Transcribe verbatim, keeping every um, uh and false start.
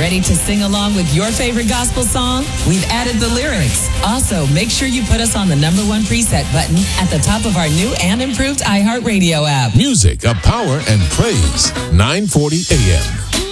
Ready to sing along with your favorite gospel song? We've added the lyrics. Also, make sure you put us on the number one preset button at the top of our new and improved iHeartRadio app. Music of power and praise. nine forty A M